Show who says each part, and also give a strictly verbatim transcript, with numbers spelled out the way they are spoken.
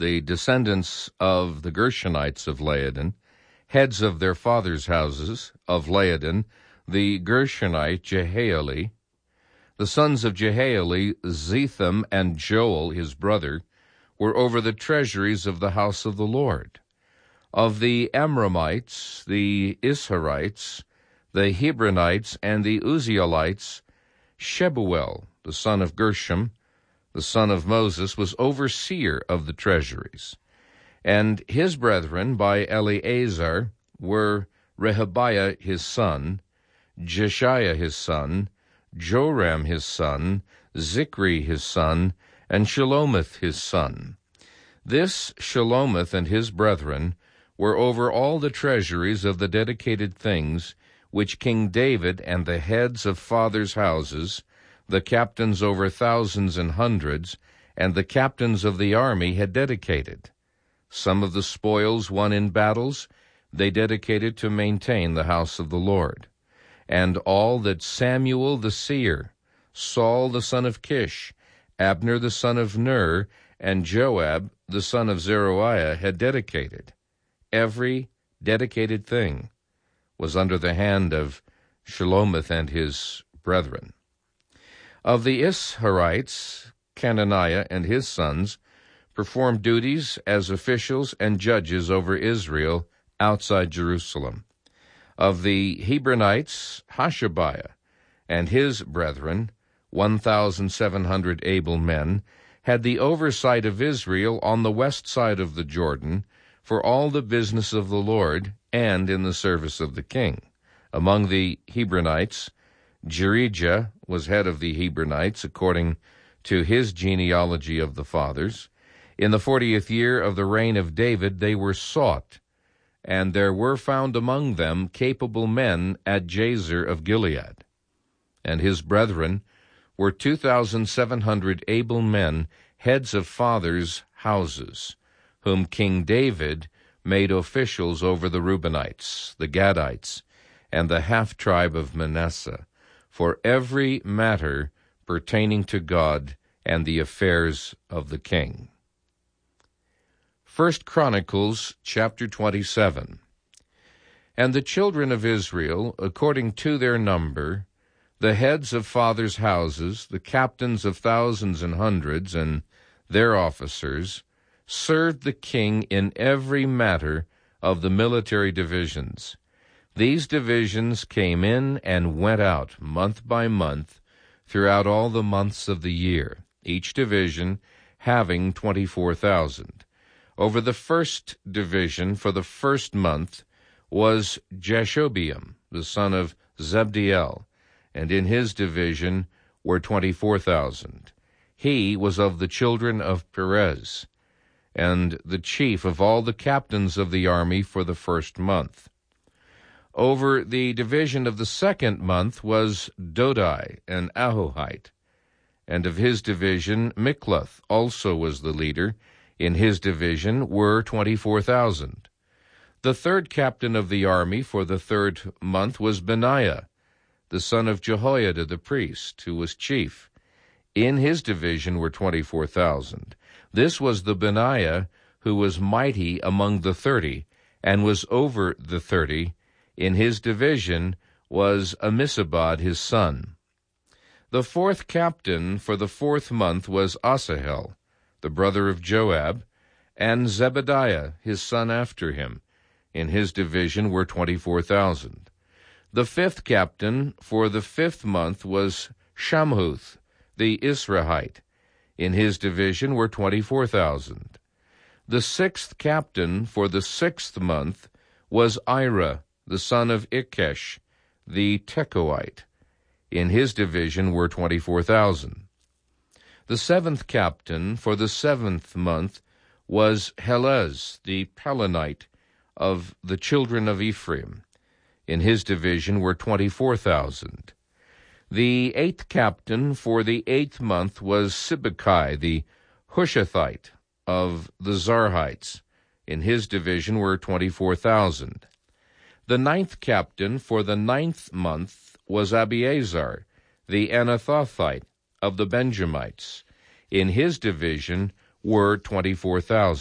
Speaker 1: the descendants of the Gershonites of Laodan, heads of their fathers' houses of Laodan, the Gershonite Jehaeli. The sons of Jehaeli, Zetham and Joel, his brother, were over the treasuries of the house of the Lord. Of the Amramites, the Isharites, the Hebronites, and the Uzzielites, Shebuel, the son of Gershom, the son of Moses, was overseer of the treasuries. And his brethren by Eleazar were Rehabiah his son, Jeshiah his son, Joram his son, Zichri his son, and Shelomith his son. This Shelomith and his brethren were over all the treasuries of the dedicated things which King David and the heads of fathers' houses, the captains over thousands and hundreds, and the captains of the army had dedicated. Some of the spoils won in battles they dedicated to maintain the house of the Lord. And all that Samuel the seer, Saul the son of Kish, Abner the son of Ner, and Joab the son of Zeruiah had dedicated. Every dedicated thing was under the hand of Shelomith and his brethren. Of the Isharites, Chenaniah and his sons performed duties as officials and judges over Israel outside Jerusalem. Of the Hebronites, Hashabiah and his brethren, one thousand seven hundred able men, had the oversight of Israel on the west side of the Jordan for all the business of the Lord and in the service of the king. Among the Hebronites, Jerijah was head of the Hebronites according to his genealogy of the fathers. In the fortieth year of the reign of David they were sought, and there were found among them capable men at Jazer of Gilead. And his brethren were two thousand seven hundred able men, heads of fathers' houses, whom King David made officials over the Reubenites, the Gadites, and the half-tribe of Manasseh, for every matter pertaining to God and the affairs of the king. First Chronicles chapter twenty-seven. And the children of Israel, according to their number, the heads of fathers' houses, the captains of thousands and hundreds, and their officers, served the king in every matter of the military divisions. These divisions came in and went out month by month throughout all the months of the year, each division having twenty-four thousand. Over the first division for the first month was Jashobeam, the son of Zabdiel, and in his division were twenty-four thousand. He was of the children of Perez, and the chief of all the captains of the army for the first month. Over the division of the second month was Dodai, an Ahohite, and of his division Mikloth also was the leader. In his division were twenty-four thousand. The third captain of the army for the third month was Benaiah, the son of Jehoiada the priest, who was chief. In his division were twenty-four thousand. This was the Benaiah who was mighty among the thirty, and was over the thirty. In his division was Ammisabad his son. The fourth captain for the fourth month was Asahel, the brother of Joab, and Zebediah his son after him. In his division were twenty-four thousand. The fifth captain for the fifth month was Shamhuth, the Israelite. In his division were twenty-four thousand. The sixth captain for the sixth month was Ira, the son of Ikesh, the Tekoite. In his division were twenty-four thousand. The seventh captain for the seventh month was Helez, the Pelonite, of the children of Ephraim. In his division were twenty-four thousand. The eighth captain for the eighth month was Sibbecai, the Hushathite, of the Zarhites. In his division were twenty-four thousand. The ninth captain for the ninth month was Abiezar, the Anathothite, of the Benjamites. In his division were twenty-four thousand.